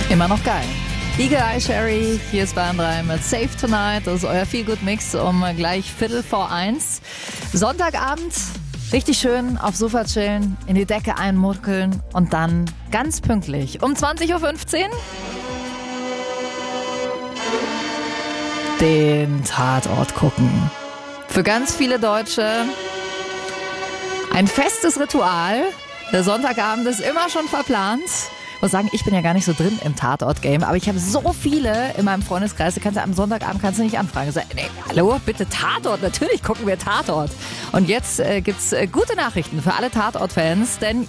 Immer noch geil. Eagle Eye Cherry, hier ist Bayern 3 mit Save Tonight. Das ist euer Feel-Good-Mix um gleich 1:45. Sonntagabend, richtig schön aufs Sofa chillen, in die Decke einmurkeln und dann ganz pünktlich um 20:15 Uhr den Tatort gucken. Für ganz viele Deutsche ein festes Ritual. Der Sonntagabend ist immer schon verplant. Ich muss sagen, ich bin ja gar nicht so drin im Tatort-Game, aber ich habe so viele in meinem Freundeskreis, am Sonntagabend kannst du nicht anfragen. Sag, nee, hallo, bitte Tatort, natürlich gucken wir Tatort. Und jetzt gibt's gute Nachrichten für alle Tatort-Fans, denn